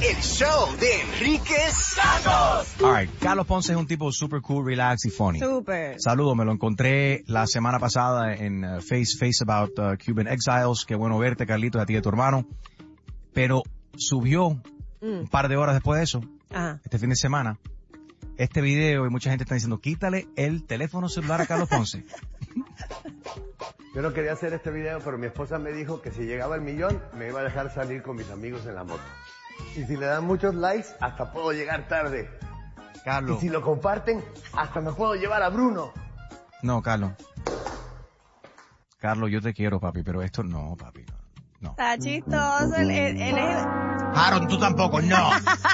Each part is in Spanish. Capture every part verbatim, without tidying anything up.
el show de Enrique Santos. All right, Carlos Ponce es un tipo super cool, relax y funny. Super. Saludos, me lo encontré la semana pasada en uh, Face Face About uh, Cuban Exiles. Qué bueno verte, Carlitos, a ti y a tu hermano. Pero subió mm. un par de horas después de eso, Ajá. este fin de semana, este video y mucha gente está diciendo, quítale el teléfono celular a Carlos Ponce. Yo no quería hacer este video, pero mi esposa me dijo que si llegaba al millón, me iba a dejar salir con mis amigos en la moto. Y si le dan muchos likes, hasta puedo llegar tarde. Carlos. Y si lo comparten, hasta me puedo llevar a Bruno. No, Carlos. Carlos, yo te quiero, papi, pero esto no, papi, no. no. Está chistoso, él, él, él es... Aaron, tú tampoco, no.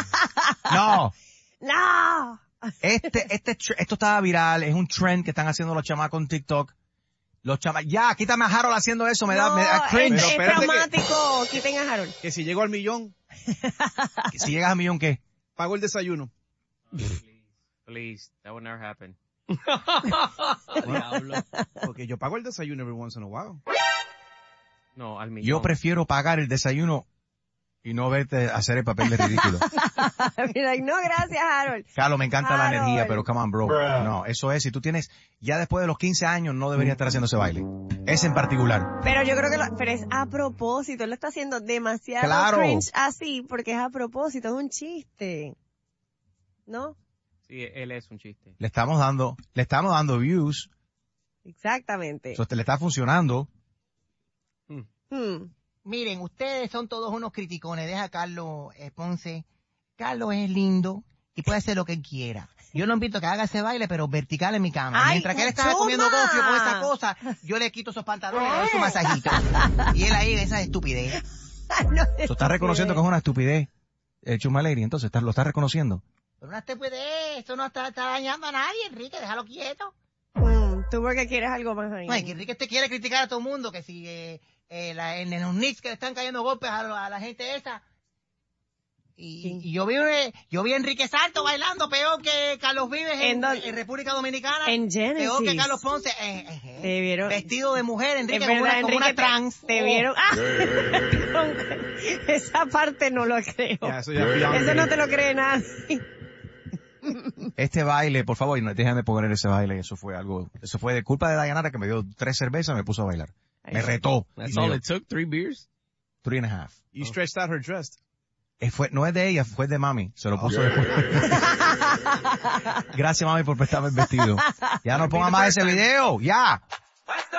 No. ¡No! Este, este, esto estaba viral, es un trend que están haciendo los chamacos en TikTok. Los chama... Ya, quítame a Harold haciendo eso, me da, no, me da cringe. Es, es traumático, que... quiten a Harold. Que si llego al millón. Si llegas a millón, ¿qué? Pago el desayuno. Oh, please, please, that would never happen. Diablo. Porque yo pago el desayuno every once in a while. No, al millón. Yo prefiero pagar el desayuno y no verte hacer el papel de ridículo. Mira, no, gracias, Harold. Carlos, me encanta Harold. la energía, pero come on, bro. Bruh. No, eso es, si tú tienes, ya después de los quince años no deberías estar haciendo ese baile. Ese en particular. Pero yo creo que lo, pero es a propósito, él lo está haciendo demasiado claro. cringe así, porque es a propósito, es un chiste. ¿No? Sí, él es un chiste. Le estamos dando, le estamos dando views. Exactamente. Eso te le está funcionando. Hmm. Hmm. Miren, ustedes son todos unos criticones. Deja a Carlos eh, Ponce. Carlos es lindo y puede hacer lo que él quiera. Yo lo invito a que haga ese baile, pero vertical en mi cama. Ay, mientras que él está chuma. comiendo gofio con esa cosa, yo le quito esos pantalones y le doy su masajito. Y él ahí, esa estupidez. No, Tú estás reconociendo que es una estupidez, el Chuma Lady, entonces estás, lo estás reconociendo. Pero una estupidez, eso no está, está dañando a nadie, Enrique, déjalo quieto. Mm, tú porque quieres algo más ahí. Bueno, que Enrique te quiere criticar a todo el mundo, que si eh, eh, la, en, en los Knicks que le están cayendo golpes a, a la gente esa. Y, Sí. y yo vi eh, yo vi a Enrique Santos bailando peor que Carlos Vives en, ¿En, en República Dominicana. En Genesis. Peor que Carlos Ponce. Eh, eh, eh, Te vieron. Vestido de mujer, Enrique, Es como verdad, una, como Enrique, una trans. Te, te Oh. vieron. Ah, esa parte no lo creo. Ya, eso ya es Eso no te lo cree nadie. Este baile, por favor, no, déjame poner ese baile, eso fue algo, eso fue de culpa de Dayanara que me dio tres cervezas y me puso a bailar. Me retó. That's Me all dio it took, three beers? Three and a half. You stretched out her dress. Eh, fue, no es de ella, fue de mami. Se lo puso después. Gracias, mami, por prestarme el vestido. Ya no ponga más ese video. Ya.